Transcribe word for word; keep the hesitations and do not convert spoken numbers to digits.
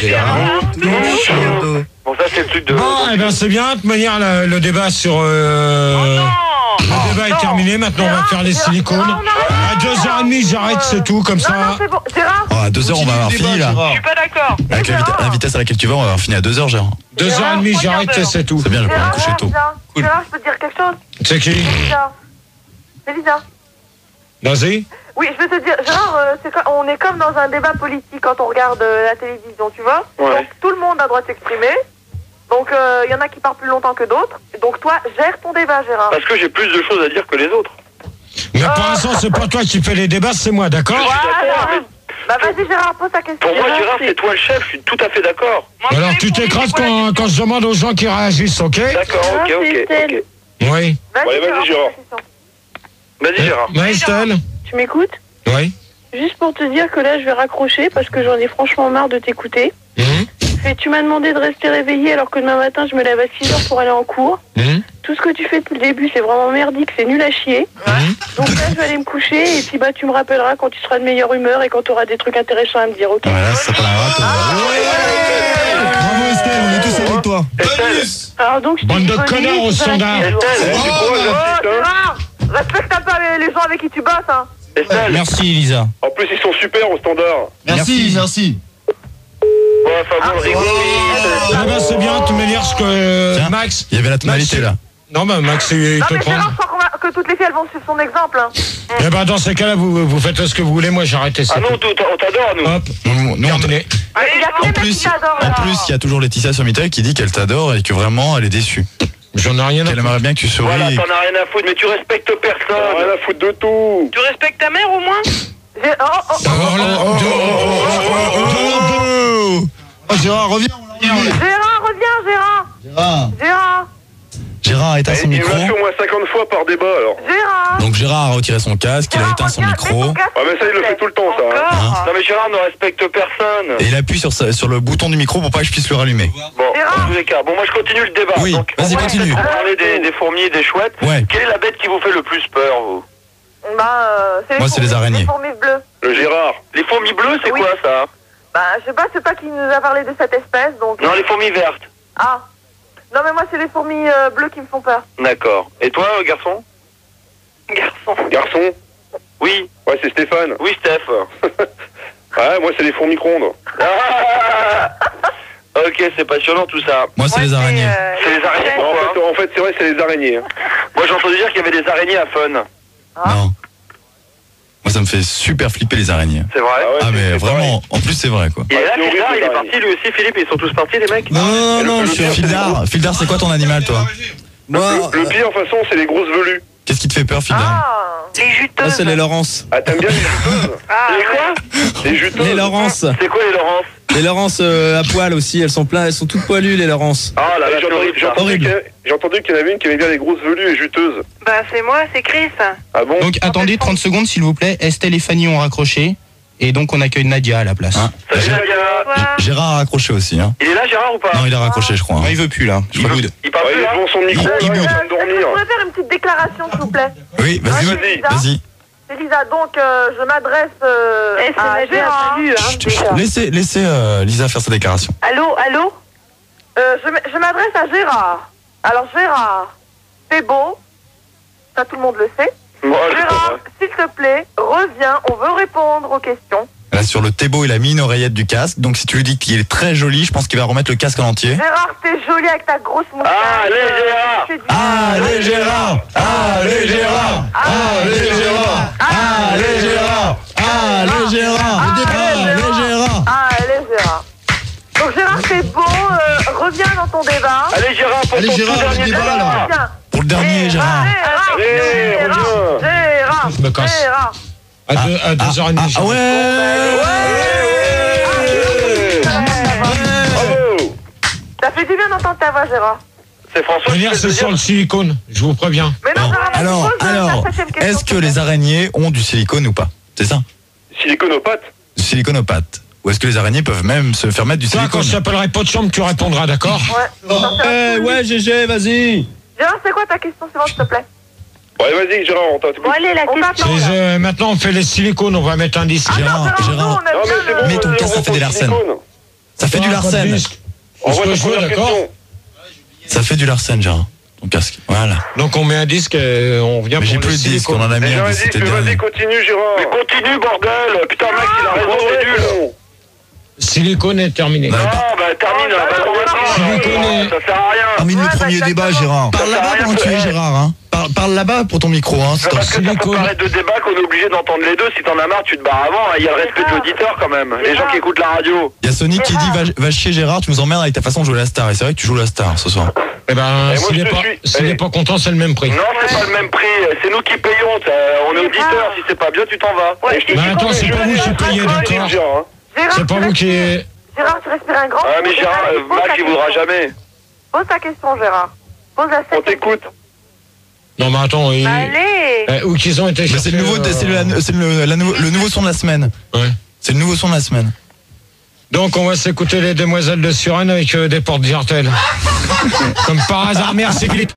Gérard. Bon, ça, c'est le truc de... Bon, eh ben c'est bien. De toute manière, le, le débat sur... Euh... Oh non. Le débat est terminé, maintenant on va faire les silicones. À deux heures trente, j'arrête, c'est tout, comme ça. Non, non, c'est bon. Gérard. Oh, à deux heures, on va avoir fini là. Je suis pas d'accord. Avec la, vita- la vitesse à laquelle tu vas, on va avoir fini à deux heures, Gérard. deux heures trente, j'arrête, et c'est tout. C'est bien, je vais pouvoir me coucher Gérard, tôt. Lisa. Cool. Gérard, je peux te dire quelque chose? C'est qui? Lisa. C'est Lisa. Vas-y. Oui, je veux te dire, Gérard, euh, c'est co- on est comme dans un débat politique quand on regarde euh, la télévision, tu vois. Ouais. Donc tout le monde a le droit de s'exprimer. Donc il y en a qui parlent plus longtemps que d'autres. Donc toi, gère ton débat, Gérard. Parce que j'ai plus de choses à dire que les autres. Mais pour l'instant, c'est pas toi qui fais les débats, c'est moi, d'accord? Voilà. Bah vas-y, Gérard, pose ta question. Pour moi, Gérard, c'est toi le chef, je suis tout à fait d'accord. Alors tu t'écrases quand, quand je demande aux gens qui réagissent, ok? D'accord, ok, Gérard, ok, c'est Estelle. ok. Oui. Vas-y, Ouais, vas-y, Gérard, Gérard. pose ta question. Vas-y, Gérard. Ouais, Estelle? Tu m'écoutes? Oui. Juste pour te dire que là, je vais raccrocher parce que j'en ai franchement marre de t'écouter. Mmh. Et tu m'as demandé de rester réveillée alors que demain matin, je me lève à six heures pour aller en cours. Mmh. Tout ce que tu fais depuis le début, c'est vraiment merdique, c'est nul à chier. Donc là, je vais aller me coucher et puis bah, tu me rappelleras quand tu seras de meilleure humeur et quand tu auras des trucs intéressants à me dire, ok? Voilà, ça parlera. Bravo Estelle, on est tous avec toi. Estelle, Alors donc, je te Bande dis de bonne connards nuit, au tu vas standard. rester, Estelle, je vois. c'est Oh, quoi, j'insiste, hein Gérard, respecte un peu les, les gens avec qui tu bosses, hein. Estelle, Merci Lisa. en plus, ils sont super au standard. Merci, merci. Ouais, enfin bon, rigole. Ah ben c'est bien, de toute manière, ce que Tiens, Max... Il y avait la tonalité là. Non, bah Max, il Non te mais prend. Gérard, je crois qu'on va- que toutes les filles elles vont suivre son exemple. Hein. Eh ben dans ces cas-là, vous, vous faites ce que vous voulez, moi j'arrête et c'est Ah non, tout. tout- on t'adore, nous. Hop, Nous, nous, on t- terminé. Il y a que les en mecs qui plus, t'adorent, en là. plus, il y a toujours Laetitia sur Mittel qui dit qu'elle t'adore et que vraiment elle est déçue. J'en ai rien à Qu'elle aimerait bien que tu souris. Voilà, et- t'en as rien à foutre, mais tu respectes personne. Rien à foutre de tout. Tu respectes ta mère au moins? J'ai- Oh, oh, oh. Oh, là, oh, oh, Oh Oh, Gérard, reviens. Gérard, reviens, Gérard. Gérard. Gérard, Gérard a éteint son Il micro. l'a fait au moins cinquante fois par débat, alors. Gérard. Donc Gérard a retiré son casque, il a Gérard, éteint son reviens, micro. mets ton casque, Ah, mais ça, il le fait tout le temps, ça. hein. Encore? Non, mais Gérard ne respecte personne. Et il appuie sur, sa- sur le bouton du micro pour pas que je puisse le rallumer. Bon, Gérard. en tous les cas. Bon, moi, je continue le débat. Oui, Donc, vas-y, on va continue. peut-être parler des, des fourmis et des chouettes. Ouais. Quelle est la bête qui vous fait le plus peur, vous? Bah, euh, c'est Moi, c'est les fourmis- araignées. Les fourmis bleues. Le Gérard. Les fourmis bleues, c'est Oui. quoi, ça? Bah, je sais pas, c'est pas qui nous a parlé de cette espèce, donc... Non, les fourmis vertes. Ah. Non, mais moi, c'est les fourmis euh, bleues qui me font peur. D'accord. Et toi, euh, garçon? Garçon. Garçon? Oui. Ouais, c'est Stéphane. Oui, Steph. Ouais, moi, c'est les fourmis micro-ondes. Ah ok, c'est passionnant tout ça. Moi, c'est Moi, les araignées. euh, C'est les araignées, Estelle. pourquoi? En fait, c'est vrai, c'est les araignées. Moi, j'ai entendu dire qu'il y avait des araignées à Fun. Non. Moi, ça me fait super flipper les araignées. C'est vrai? Ah, mais vraiment, en plus, c'est vrai quoi. Et là, c'est horrible, Fildar, il est les parti, lui aussi, Philippe, ils sont tous partis, les mecs? Non, non, non, Le- je suis le- Fildar. Fildar, c'est quoi ton animal, toi? Moi, Le pire, de toute façon, c'est les grosses velues. Qu'est-ce qui te fait peur, Fildar? Ah. Les moi, juteuses. c'est les Laurence. Ah, t'aimes bien les juteuses? Ah, Les ouais. quoi? Les juteuses? Les Laurence. C'est quoi les Laurence? Les Laurence euh, à poil aussi, elles sont pleines, elles sont toutes poilues, les Laurence. Ah là là, J'ai c'est entendu, horrible j'ai ça. entendu Horrible. qu'il y a- j'ai entendu qu'il y en avait une qui aimait bien les grosses velues et juteuses. Bah, c'est moi, c'est Chris. Ah bon? Donc attendez trente secondes s'il vous plaît. Estelle et Fanny ont raccroché. Et donc on accueille Nadia à la place. Hein Salut, Gé- Nadia. Bonsoir. Gérard a raccroché aussi. Hein. Il est là, Gérard, ou pas? Non, il a raccroché, je crois. Non, hein. il veut plus là. Je Il, crois. veut- il parle Ouais, plus, il est là? devant son micro, Il- il là, il est en boude. train de Est-ce que dormir. vous pouvez faire une petite déclaration, s'il vous plaît? Oui, vas-y, Ah, vas-y. Lisa. Vas-y. C'est Lisa, donc euh, je m'adresse euh, Eh, c'est à Nadia, Gérard. salut, hein, Chut, chut, déjà. Laissez, laissez euh, Lisa faire sa déclaration. Allô, allô? Euh, je m- je m'adresse à Gérard. Alors Gérard, c'est beau, ça tout le monde le sait. Moi, je Gérard, comprends. s'il te plaît, reviens, on veut répondre aux questions. Là, sur le Thébo, il a mis une oreillette du casque. Donc, si tu lui dis qu'il est très joli, je pense qu'il va remettre le casque en entier. Gérard, t'es joli avec ta grosse moustache. Allez, euh, Gérard. c'est du- Allez, Gérard! Allez, Gérard! Allez, Gérard! Allez, Gérard! Allez, Gérard! Allez, Gérard! Allez, Gérard. Donc Gérard, t'es beau, euh, reviens dans ton débat. Allez, Gérard, pour Allez, ton Gérard, tout le dernier débat, débat. là. Reviens. Pour le dernier, Gérard. Gérard, Allez, Gérard, reviens. Gérard, Je me casse. Gérard. À deux, à deux heures et demie. Ah, ah ouais! Bravo! Ça fait du bien d'entendre ta voix, Gérard. C'est François qui Venir, fait c'est le sur le dire. silicone, je vous préviens. Mais non, Bon, Gérard, alors, pose la alors, septième question, est-ce s'il que te les plaît. araignées ont du silicone ou pas? C'est ça? Siliconopathe? Du silicone aux pattes. Ou est-ce que les araignées peuvent même se faire mettre du Toi, quand silicone? je t'appellerai pas de chambre, tu répondras, d'accord? Ouais. Ça Eh, fait un peu- ouais, G G, vas-y. Gérard, c'est quoi ta question suivante, s'il te plaît? Ouais, vas-y, Gérard, on t'écoute. Bon, allez, la On question. t'attend. Et, euh, maintenant, on fait les silicones, on va mettre un disque. Ah non, Gérard, Gérard, Gérard. nous, on aime Non, mais bien c'est le- bon, Mets ton vas-y, casque, on ça fait des reprend le larcènes. silicone. Ça fait fait du Larsen. Envoie ta première d'accord. question. Ça fait du Larsen, Gérard. Ton casque. Voilà. Donc on met un disque, et on revient Mais pour j'ai le plus de disque, silicone. on en a mis J'ai un, un mais disque, c'était mais vas-y, dernier. continue, Gérard. Mais continue, bordel. Putain, mec, il a raison, c'est nul. Silicone est terminé. Non, Non, bah termine, Oh, bah, bah, on va bah, Silicone. pas- ça sert à rien. Termine Ouais, le bah, premier débat, exactement. Gérard. Parle Ça là-bas sert à pendant que tu rien. es, Gérard. Hein. Parle, parle là-bas pour ton micro. Hein. C'est parce que ça peut Silicone. paraître de débat qu'on est obligé d'entendre les deux. Si t'en as marre, tu te barres avant. Il y a le respect de l'auditeur quand même. Les gens qui écoutent la radio. Il y a Sonic qui dit va, va chier, Gérard, tu nous emmerdes avec ta façon de jouer la star. Et c'est vrai que tu joues la star ce soir. Eh ben, Et moi, s'il je n'est te pas, suis. s'il Allez. n'est pas content, c'est le même prix. Non, c'est pas le même prix. C'est nous qui payons. ça. On est auditeurs. Si c'est pas bien, tu t'en vas. Ouais, Et je te et Mais suis attends, quand c'est tu pas veux. vous qui payez, Je te d'accord. dis, Gérard, hein. Gérard, C'est pas tu vous qui... respires- Gérard, tu respires un grand Ah, mais coup, Gérard, et euh, pose Max, ta il voudra question. jamais. Pose ta question, Gérard. Pose la On sept. t'écoute. Non, mais attends, ils... Allez. Eh, où qu'ils ont été Mais chercher... c'est le nouveau, euh, c'est le, c'est le, la nouveau- le nouveau son de la semaine. Ouais. C'est le nouveau son de la semaine. Donc on va s'écouter les Demoiselles de Suresnes avec euh, des portes d'Artel. Comme par hasard, merci Philippe.